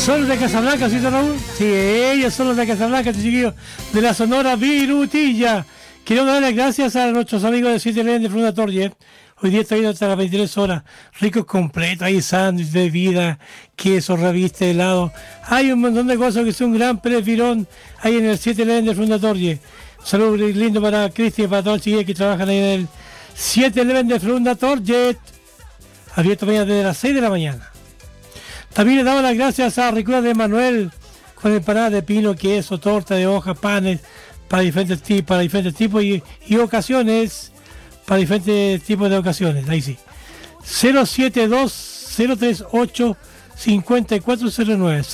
Son de Casablanca, ¿sí, Raúl? Sí, ellos son los de Casablanca, chiquillos, de la Sonora Virutilla. Quiero dar las gracias a nuestros amigos de 7-Eleven de Fruna Torje. Hoy día está yendo hasta las 23 horas. Ricos completos, hay sándwich de vida, queso, reviste, helado. Hay un montón de cosas que son un gran prefirón ahí en el 7-Eleven de Fruna Torje. Saludos lindo para Cristian y para todos los chiquillos que trabajan ahí en el 7-Eleven de Fruna Torje. Abierto mañana desde las 6 de la mañana. También le damos las gracias a Ricura de Manuel con empanadas de pino, queso, torta de hoja, panes para diferentes tipos y ocasiones, para diferentes tipos de ocasiones. Ahí sí. 072-038-5409.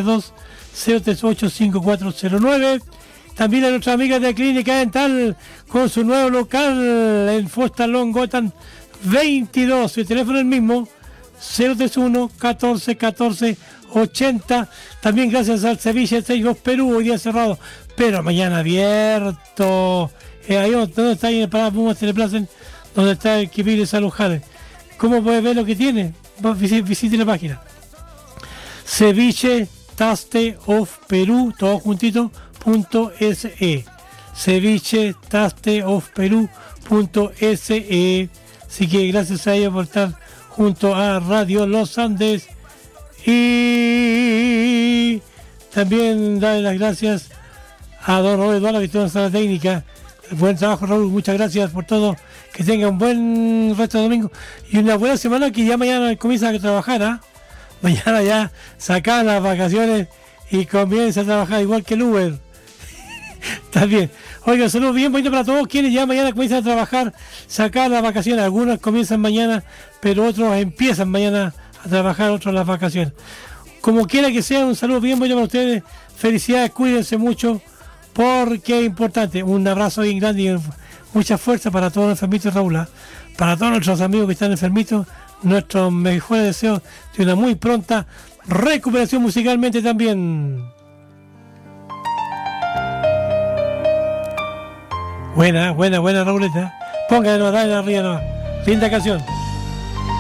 072-038-5409. También a nuestras amigas de Clínica Dental con su nuevo local en Fostalón Gotham 22. El teléfono es el mismo. 031 14 14 80. También gracias al Ceviche Seigos Perú, hoy día cerrado, pero mañana abierto. Ahí donde está ahí en el Parada Pumas Teleplacen, donde está el Kipir de Salujales. ¿Cómo puede ver lo que tiene? Visite la página. Ceviche Taste of Perú, todo juntito, .se. Ceviche Taste of Perú.se. Así que gracias a ellos por estar junto a Radio Los Andes. Y también darle las gracias a don Raúl Eduardo, que estuvo en sala técnica. Buen trabajo, Raúl, muchas gracias por todo. Que tenga un buen resto de domingo y una buena semana, que ya mañana comienza a trabajar, ¿eh? Mañana ya sacan las vacaciones y comienza a trabajar igual que el Uber. Está bien. Oiga, saludos bien bonito para todos quienes ya mañana comienzan a trabajar, sacar las vacaciones. Algunos comienzan mañana, pero otros empiezan mañana a trabajar, otros las vacaciones. Como quiera que sea, un saludo bien bonito para ustedes. Felicidades, cuídense mucho, porque es importante. Un abrazo bien grande y mucha fuerza para todos los enfermitos, Raúl. Para todos nuestros amigos que están enfermitos, nuestros mejores deseos de una muy pronta recuperación musicalmente también. Buena, Rauleta. Póngale, dale arriba nomás. Linda canción.